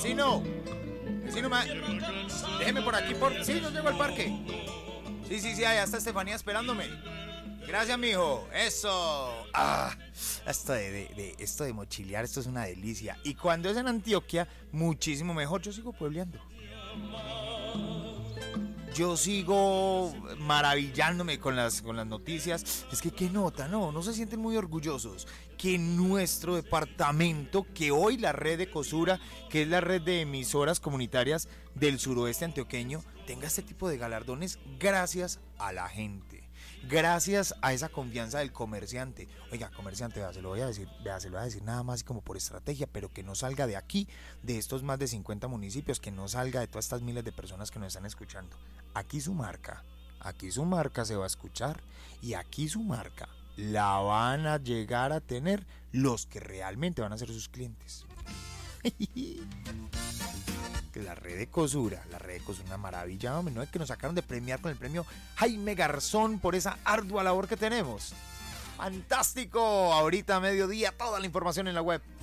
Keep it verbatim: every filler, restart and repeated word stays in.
Vecino, vecino, ma... déjeme por aquí, por... Sí, yo llego al parque. Sí, sí, sí, allá está Estefanía esperándome. Gracias, mijo. Eso. Ah, esto de, de, de, esto de mochilear, esto es una delicia. Y cuando es en Antioquia, muchísimo mejor. Yo sigo puebleando. Yo sigo maravillándome con las, con las noticias. Es que qué nota, no, no se sienten muy orgullosos que nuestro departamento, que hoy la red de Ecosura, que es la red de emisoras comunitarias del suroeste antioqueño, tenga este tipo de galardones gracias a la gente. Gracias a esa confianza del comerciante. Oiga, comerciante, vea, se lo voy a decir, vea, se lo voy a decir nada más como por estrategia, pero que no salga de aquí, de estos más de cincuenta municipios, que no salga de todas estas miles de personas que nos están escuchando. Aquí su marca, aquí su marca se va a escuchar y aquí su marca la van a llegar a tener los que realmente van a ser sus clientes. Que la red de Ecosura, la red de Ecosura, una maravilla, hombre, no es que nos sacaron de premiar con el premio Jaime Garzón por esa ardua labor que tenemos. ¡Fantástico! Ahorita a mediodía, toda la información en la web.